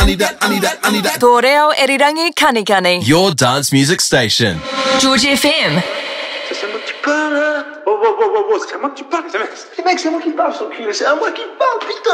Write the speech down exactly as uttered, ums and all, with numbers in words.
I need that, I need that, I need that. Tō reo Irirangi Kanikani. Your dance music station. George F M. Se moi qui parle, oh, oh, oh, oh, c'est moi qui parle, c'est moi qui parle, c'est moi qui parle, son cul, c'est à moi qui parle, putain.